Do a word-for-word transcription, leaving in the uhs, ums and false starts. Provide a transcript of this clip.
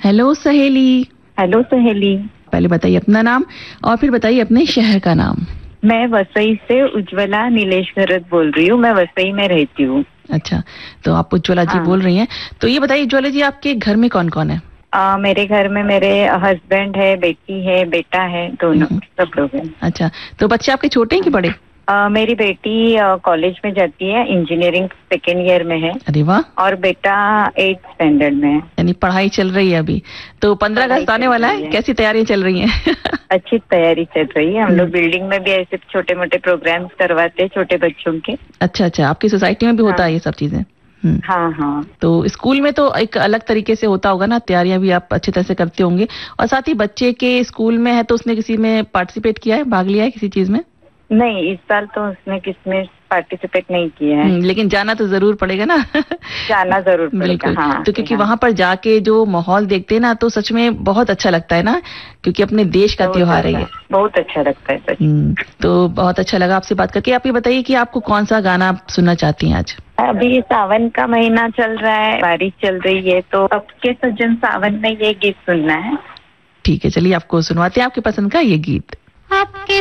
Hello सहेली। Hello सहेली। पहले बताइए अपना नाम और फिर बताइए अपने शहर का नाम। मैं वसई से उज्ज्वला नीलेश भरत बोल रही हूँ। मैं वसई में रहती हूँ। अच्छा, तो आप उज्ज्वला जी हाँ। बोल रही हैं। तो ये बताइए उज्ज्वला जी, आपके घर में कौन कौन है? आ, मेरे घर में मेरे हस्बैंड है, बेटी है, बेटा है, दोनों सब लोग हैं। अच्छा, तो बच्चे आपके छोटे हैं कि बड़े? आ, मेरी बेटी कॉलेज में जाती है, इंजीनियरिंग सेकेंड ईयर में है। अरे वाह। और बेटा एट स्टैंडर्ड में है। यानी पढ़ाई चल रही है अभी। तो पंद्रह अगस्त आने वाला है, कैसी तैयारियां चल रही हैं? अच्छी तैयारी चल रही है। हम लोग बिल्डिंग में भी ऐसे छोटे मोटे प्रोग्राम्स करवाते हैं छोटे बच्चों के। अच्छा अच्छा, आपकी सोसाइटी में भी होता है ये सब चीजें? हाँ हाँ। तो स्कूल में तो एक अलग तरीके से होता होगा ना, तैयारियां भी आप अच्छी तरह से करते होंगे। और साथ ही बच्चे के स्कूल में है तो उसने किसी में पार्टिसिपेट किया है, भाग लिया है किसी चीज में? नहीं, इस साल तो उसने किसमें पार्टिसिपेट नहीं किया है। लेकिन जाना तो जरूर पड़ेगा ना। जाना जरूर पड़ेगा। बिल्कुल। हाँ, तो क्योंकि हाँ। वहां पर जाके जो माहौल देखते हैं ना, तो सच में बहुत अच्छा लगता है ना, क्योंकि अपने देश का त्योहार है ये। बहुत अच्छा लगता है सच। तो बहुत अच्छा लगा आपसे बात करके। आप ये बताइए कि आपको कौन सा गाना आप सुनना चाहती हैं आज? अभी सावन का महीना चल रहा है, बारिश चल रही है, तो अब के सज्जन सावन में ये गीत सुनना है। ठीक है, चलिए आपको सुनवाते हैं आपके पसंद का ये गीत। आपके